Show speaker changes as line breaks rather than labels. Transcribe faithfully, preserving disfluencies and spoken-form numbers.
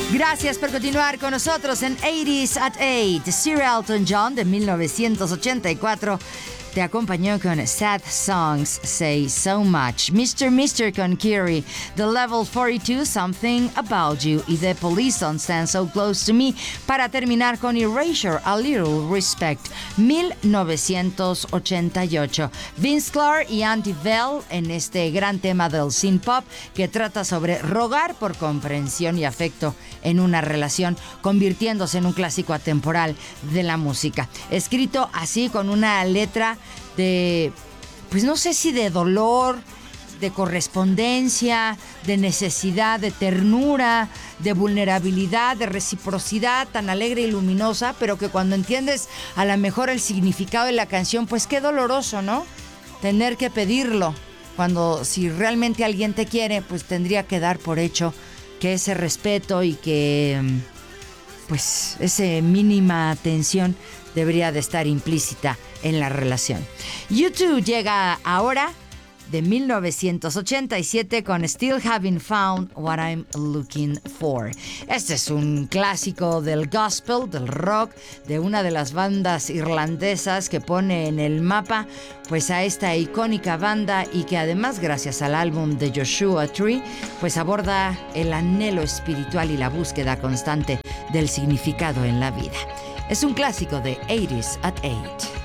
Gracias por continuar con nosotros en eighties at eight. Sir Elton John de mil novecientos ochenta y cuatro te acompañó con Sad Songs Say So Much. mister Mister con Kiri, The Level cuarenta y dos, Something About You y The Police Don't Stand So Close to Me, para terminar con Erasure, A Little Respect, mil novecientos ochenta y ocho. Vince Clarke y Andy Bell en este gran tema del synth pop que trata sobre rogar por comprensión y afecto en una relación, convirtiéndose en un clásico atemporal de la música. Escrito así con una letra de, pues no sé si de dolor, de correspondencia, de necesidad, de ternura, de vulnerabilidad, de reciprocidad, tan alegre y luminosa, pero que cuando entiendes a lo mejor el significado de la canción, pues qué doloroso, ¿no? Tener que pedirlo, cuando si realmente alguien te quiere, pues tendría que dar por hecho que ese respeto y que pues esa mínima atención debería de estar implícita en la relación. U dos llega ahora de mil novecientos ochenta y siete con Still Haven't Found What I'm Looking For. Este es un clásico del gospel, del rock, de una de las bandas irlandesas que pone en el mapa pues a esta icónica banda y que además, gracias al álbum de Joshua Tree, pues aborda el anhelo espiritual y la búsqueda constante del significado en la vida. Es un clásico de eighties at eight.